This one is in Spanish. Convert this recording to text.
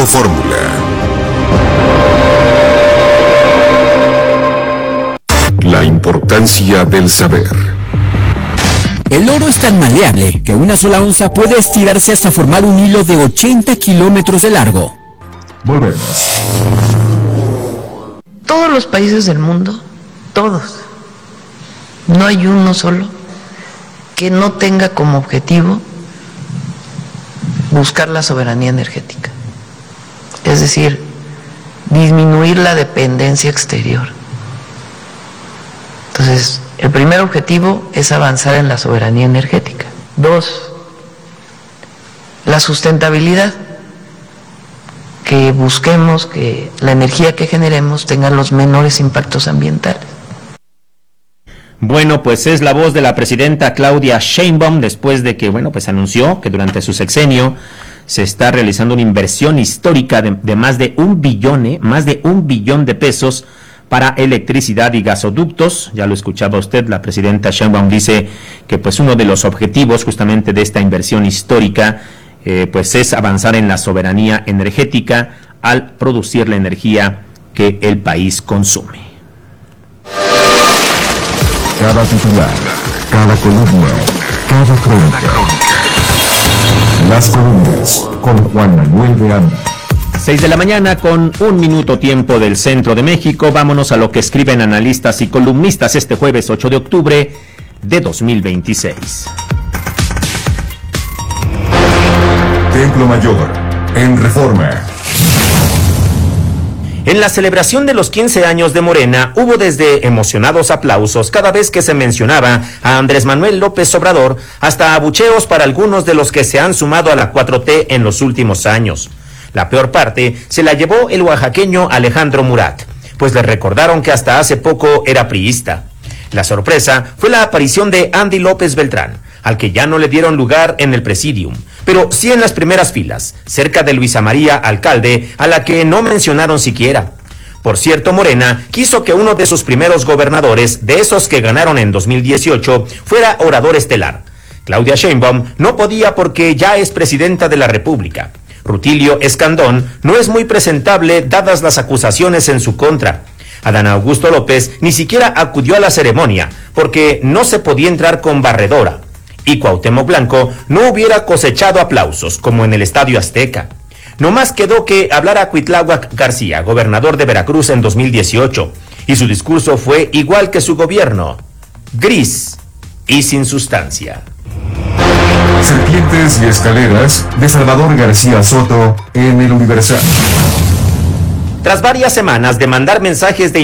Grupo Fórmula. La importancia del saber. El oro es tan maleable que una sola onza puede estirarse hasta formar un hilo de 80 kilómetros de largo. Volvemos. Todos los países del mundo, todos, no hay uno solo que no tenga como objetivo buscar la soberanía energética, es decir, disminuir la dependencia exterior. Entonces, el primer objetivo es avanzar en la soberanía energética. 2, la sustentabilidad, que busquemos que la energía que generemos tenga los menores impactos ambientales. Bueno, pues es la voz de la presidenta Claudia Sheinbaum después de que, pues anunció que durante su sexenio se está realizando una inversión histórica de más de $1 billón de pesos para electricidad y gasoductos. Ya lo escuchaba usted, la presidenta Sheinbaum dice que pues uno de los objetivos justamente de esta inversión histórica pues es avanzar en la soberanía energética al producir la energía que el país consume. Cada titular, cada columna, cada crónica. Las columnas con Juan Manuel de Anda. 6 de la mañana con 1 minuto tiempo del centro de México. Vámonos a lo que escriben analistas y columnistas este jueves 8 de octubre de 2026. Templo Mayor, en Reforma. En la celebración de los 15 años de Morena, hubo desde emocionados aplausos cada vez que se mencionaba a Andrés Manuel López Obrador, hasta abucheos para algunos de los que se han sumado a la 4T en los últimos años. La peor parte se la llevó el oaxaqueño Alejandro Murat, pues le recordaron que hasta hace poco era priista. La sorpresa fue la aparición de Andy López Beltrán, al que ya no le dieron lugar en el presidium, pero sí en las primeras filas, cerca de Luisa María Alcalde, a la que no mencionaron siquiera. Por cierto, Morena quiso que uno de sus primeros gobernadores, de esos que ganaron en 2018, fuera orador estelar. Claudia Sheinbaum no podía porque ya es presidenta de la República. Rutilio Escandón no es muy presentable dadas las acusaciones en su contra. Adán Augusto López ni siquiera acudió a la ceremonia porque no se podía entrar con barredora. Y Cuauhtémoc Blanco no hubiera cosechado aplausos como en el Estadio Azteca. Nomás quedó que hablara Cuitláhuac García, gobernador de Veracruz en 2018, y su discurso fue igual que su gobierno, gris y sin sustancia. Serpientes y escaleras de Salvador García Soto en El Universal. Tras varias semanas de mandar mensajes de